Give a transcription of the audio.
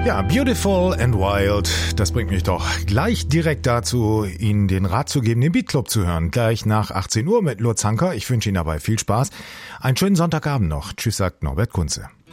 Ja, Beautiful and Wild, das bringt mich doch gleich direkt dazu, Ihnen den Rat zu geben, den Beat Club zu hören. Gleich nach 18 Uhr mit Lutz Hanker. Ich wünsche Ihnen dabei viel Spaß. Einen schönen Sonntagabend noch. Tschüss, sagt Norbert Kunze.